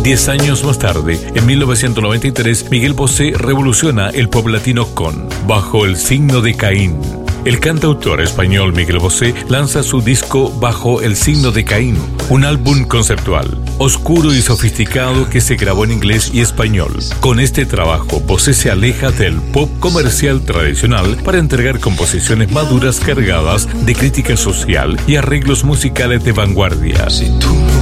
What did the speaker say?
10 años más tarde, en 1993, Miguel Bosé revoluciona el pop latino con Bajo el signo de Caín. El cantautor español Miguel Bosé lanza su disco Bajo el signo de Caín, un álbum conceptual, oscuro y sofisticado que se grabó en inglés y español. Con este trabajo, Bosé se aleja del pop comercial tradicional para entregar composiciones maduras cargadas de crítica social y arreglos musicales de vanguardia. Si tú